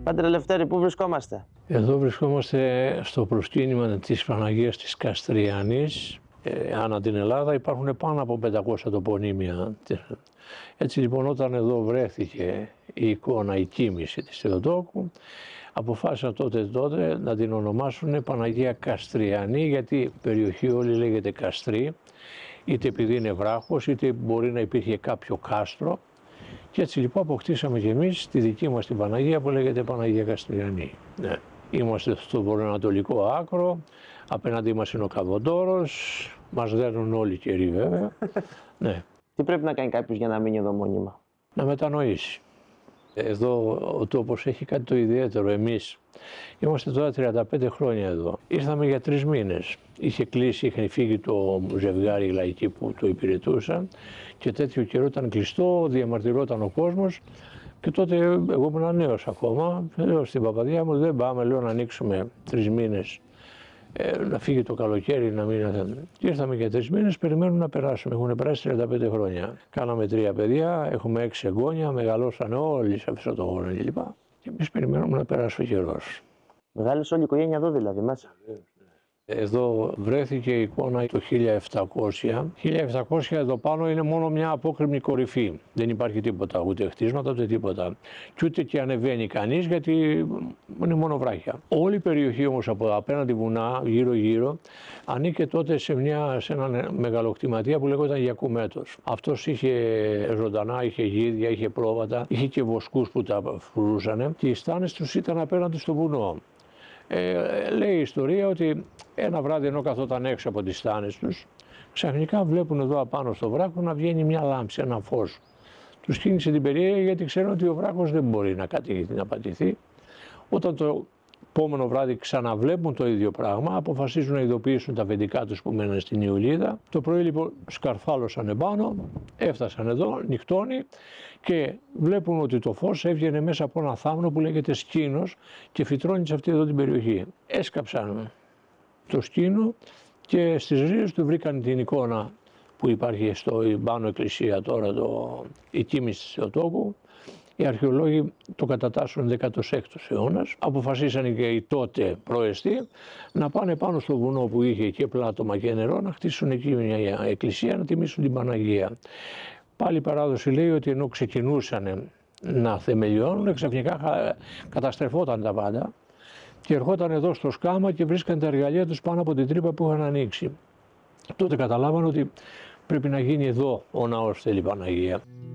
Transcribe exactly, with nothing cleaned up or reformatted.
Πάτερ Ελευθέρη, πού βρισκόμαστε? Εδώ βρισκόμαστε στο προσκύνημα της Παναγίας της Καστριανής. Ε, ανά την Ελλάδα υπάρχουν πάνω από πεντακόσια τοπονύμια. Έτσι λοιπόν, όταν εδώ βρέθηκε η εικόνα, η κοίμηση της Θεοτόκου, αποφάσισαν τότε τότε να την ονομάσουν Παναγία Καστριανή, γιατί η περιοχή όλη λέγεται Καστρή, είτε επειδή είναι βράχος, είτε μπορεί να υπήρχε κάποιο κάστρο. Και έτσι λοιπόν αποκτήσαμε και εμείς τη δική μας την Παναγία που λέγεται Παναγία Καστριανή. Ναι. Είμαστε στο βορειοανατολικό άκρο, απέναντί μας είναι ο Καβοντόρος, μας δένουν όλοι οι καιροί βέβαια. Ναι. Τι πρέπει να κάνει κάποιος για να μείνει εδώ μόνιμα? Να μετανοήσει. Εδώ ο τόπος έχει κάτι το ιδιαίτερο. Εμείς είμαστε τώρα τριάντα πέντε χρόνια εδώ. Ήρθαμε για τρεις μήνες. Είχε κλείσει, είχαν φύγει το ζευγάρι οι λαϊκοί που το υπηρετούσαν και τέτοιο καιρό ήταν κλειστό, διαμαρτυρόταν ο κόσμος. Και τότε εγώ ήμουν νέος ακόμα. Λέω στην παπαδιά μου: δεν πάμε, λέω, να ανοίξουμε τρεις μήνες. Ε, να φύγει το καλοκαίρι, να μην. Και ήρθαμε για τρεις μήνες, περιμένουμε να περάσουμε. Έχουν περάσει τριάντα πέντε χρόνια. Κάναμε τρία παιδιά, έχουμε έξι εγγόνια, μεγαλώσαν όλοι σε αυτό το χώρο κλπ. Και εμείς περιμένουμε να περάσει ο καιρός. Μεγάλωσε όλη η οικογένεια εδώ δηλαδή μέσα? Εδώ βρέθηκε η εικόνα το χίλια επτακόσια. χίλια επτακόσια εδώ πάνω είναι μόνο μια απόκρημνη κορυφή. Δεν υπάρχει τίποτα, ούτε χτίσματα, ούτε τίποτα. Και ούτε και ανεβαίνει κανείς, γιατί είναι μόνο βράχια. Όλη η περιοχή όμως από απέναντι βουνά, γύρω-γύρω, ανήκε τότε σε, μια, σε ένα μεγαλοκτηματία που λέγονταν Γιακουμέτος. Αυτός είχε ζωντανά, είχε γίδια, είχε πρόβατα, είχε και βοσκούς που τα φρουρούσαν και οι στάνες τους ήταν απέναντι στο βουνό. Ε, λέει η ιστορία ότι ένα βράδυ ενώ καθόταν έξω από τις στάνες τους, ξαφνικά βλέπουν εδώ απάνω στο βράχο να βγαίνει μια λάμψη, ένα φως. Τους κίνησε την περιέργεια, γιατί ξέρουν ότι ο βράχος δεν μπορεί να κατηγηθεί, να πατηθεί. Όταν το επόμενο βράδυ ξαναβλέπουν το ίδιο πράγμα, αποφασίζουν να ειδοποιήσουν τα αφεντικά τους που μέναν στην Ιουλίδα. Το πρωί λοιπόν σκαρφάλωσαν επάνω, έφτασαν εδώ, νυχτώνει και βλέπουν ότι το φως έβγαινε μέσα από ένα θάμνο που λέγεται σκήνος και φυτρώνει σε αυτή εδώ την περιοχή. Έσκαψαν το σκήνο και στις ρίζες του βρήκαν την εικόνα που υπάρχει στο πάνω εκκλησία τώρα, το, η κοίμηση της Θεοτόκου. Οι αρχαιολόγοι το κατατάσσουν δέκατος έκτος αιώνας. Αποφασίσαν και οι τότε πρόεστοι να πάνε πάνω στο βουνό που είχε και πλάτωμα και νερό, να χτίσουν εκεί μια εκκλησία, να τιμήσουν την Παναγία. Πάλι η παράδοση λέει ότι ενώ ξεκινούσαν να θεμελιώνουν, ξαφνικά καταστρεφόταν τα πάντα και ερχόταν εδώ στο σκάμα και βρίσκαν τα εργαλεία τους πάνω από την τρύπα που είχαν ανοίξει. Τότε καταλάβαν ότι πρέπει να γίνει εδώ ο ναός, θέλει η Παναγία.